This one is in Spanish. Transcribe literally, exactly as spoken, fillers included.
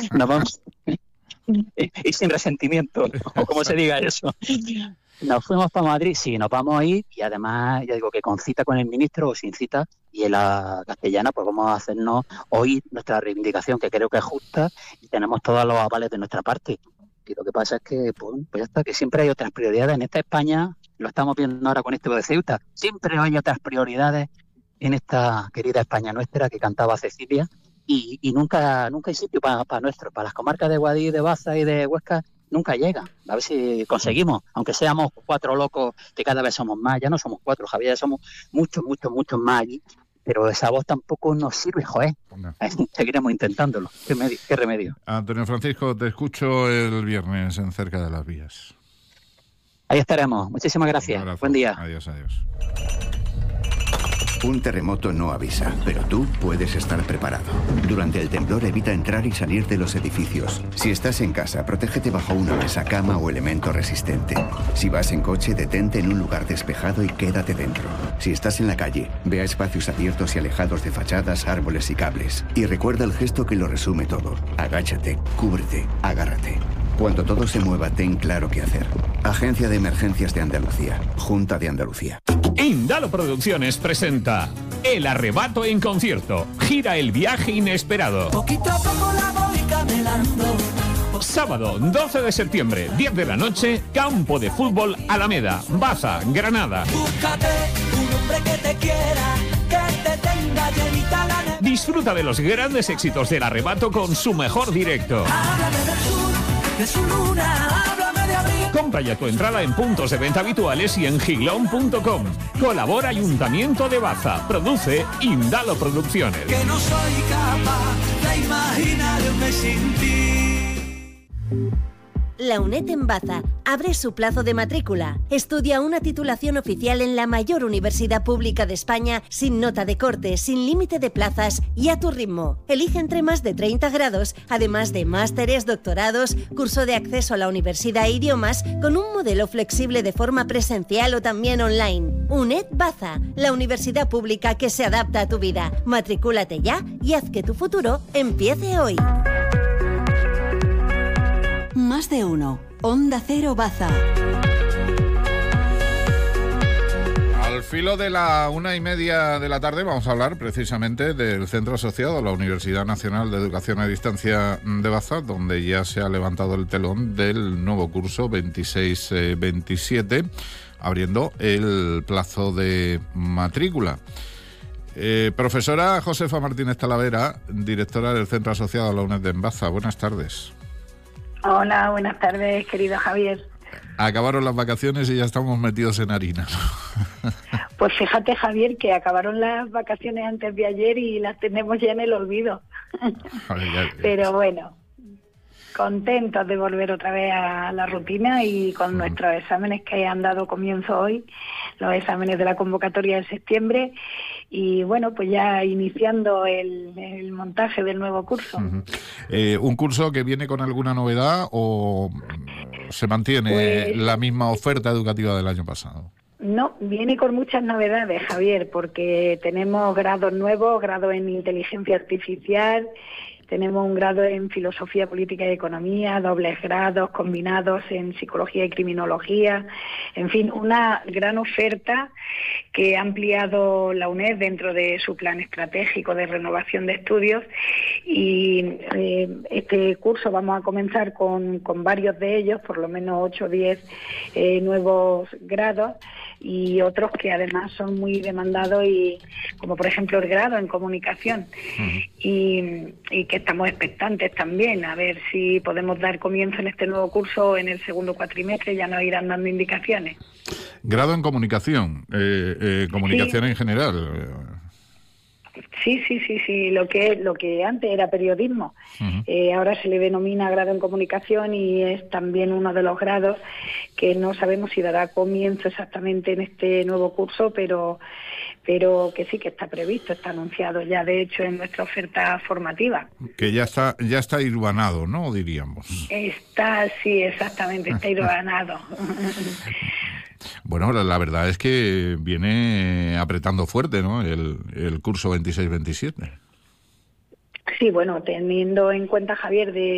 Nos vamos y, y sin resentimiento, o como se diga eso. Nos fuimos para Madrid, sí, nos vamos a ir y además, ya digo que con cita con el ministro o sin cita y en la castellana, pues vamos a hacernos hoy nuestra reivindicación, que creo que es justa y tenemos todos los avales de nuestra parte. Y lo que pasa es que, pues, pues ya está, que siempre hay otras prioridades en esta España, lo estamos viendo ahora con esto de Ceuta, siempre hay otras prioridades en esta querida España nuestra que cantaba Cecilia y, y nunca nunca hay sitio para pa nuestro, para las comarcas de Guadix, de Baza y de Huesca. Nunca llega. A ver si conseguimos, aunque seamos cuatro locos, que cada vez somos más. Ya no somos cuatro, Javier, ya somos muchos, muchos, muchos más allí. Pero esa voz tampoco nos sirve, joder. No. Seguiremos intentándolo. ¿Qué, medio, qué remedio? Antonio Francisco, te escucho el viernes en Cerca de las Vías. Ahí estaremos. Muchísimas gracias. Buen día. Adiós, adiós. Un terremoto no avisa, pero tú puedes estar preparado. Durante el temblor evita entrar y salir de los edificios. Si estás en casa, protégete bajo una mesa, cama o elemento resistente. Si vas en coche, detente en un lugar despejado y quédate dentro. Si estás en la calle, ve a espacios abiertos y alejados de fachadas, árboles y cables. Y recuerda el gesto que lo resume todo. Agáchate, cúbrete, agárrate. Cuando todo se mueva, ten claro qué hacer. Agencia de Emergencias de Andalucía. Junta de Andalucía. Indalo Producciones presenta El Arrebato en concierto. Gira el viaje inesperado. Poquito a poco la voy camelando. Sábado doce de septiembre, diez de la noche, Campo de Fútbol Alameda, Baza, Granada. Búscate un hombre que te quiera, que te tenga llenita la ne- Disfruta de los grandes éxitos del Arrebato con su mejor directo. Háblame del sur, de su luna, háblame de abril. Compra ya tu entrada en puntos de venta habituales y en giglón punto com. Colabora Ayuntamiento de Baza. Produce Indalo Producciones. Que no soy capaz de imaginarme sin ti. La UNED en Baza abre su plazo de matrícula. Estudia una titulación oficial en la mayor universidad pública de España sin nota de corte, sin límite de plazas y a tu ritmo. Elige entre más de treinta grados, además de másteres, doctorados, curso de acceso a la universidad e idiomas con un modelo flexible de forma presencial o también online. UNED Baza, la universidad pública que se adapta a tu vida. Matricúlate ya y haz que tu futuro empiece hoy. Más de uno. Onda Cero Baza. Al filo de la una y media de la tarde vamos a hablar precisamente del centro asociado a la Universidad Nacional de Educación a Distancia de Baza, donde ya se ha levantado el telón del nuevo curso veintiséis veintisiete, abriendo el plazo de matrícula. Eh, profesora Josefa Martínez Talavera, directora del centro asociado a la UNED en Baza, buenas tardes. Hola, buenas tardes, querido Javier. Acabaron las vacaciones y ya estamos metidos en harina. Pues fíjate, Javier, que acabaron las vacaciones antes de ayer y las tenemos ya en el olvido. Pero bueno, contentos de volver otra vez a la rutina y con uh-huh. nuestros exámenes que han dado comienzo hoy, los exámenes de la convocatoria de septiembre. Y bueno, pues ya iniciando el, el montaje del nuevo curso. Uh-huh. Eh, ¿Un curso que viene con alguna novedad o se mantiene pues, la misma oferta educativa del año pasado? No, viene con muchas novedades, Javier, porque tenemos grados nuevos, grados en inteligencia artificial, tenemos un grado en filosofía política y economía, dobles grados combinados en psicología y criminología, en fin, una gran oferta que ha ampliado la UNED dentro de su plan estratégico de renovación de estudios y eh, este curso vamos a comenzar con, con varios de ellos, por lo menos ocho o diez eh, nuevos grados y otros que además son muy demandados, y como por ejemplo el grado en comunicación uh-huh. y, y que estamos expectantes también a ver si podemos dar comienzo en este nuevo curso en el segundo cuatrimestre, ya nos irán dando indicaciones. Grado en comunicación, eh, eh, comunicación sí. en general. Sí, sí, sí, sí, lo que lo que antes era periodismo, uh-huh. eh, ahora se le denomina grado en comunicación y es también uno de los grados que no sabemos si dará comienzo exactamente en este nuevo curso, pero pero que sí que está previsto, está anunciado ya de hecho en nuestra oferta formativa. Que ya está ya está hilvanado, ¿no? Diríamos. Está, sí, exactamente, está hilvanado. Bueno, la, la verdad es que viene apretando fuerte, ¿no? El, el curso veintiséis veintisiete. Sí, bueno, teniendo en cuenta, Javier, de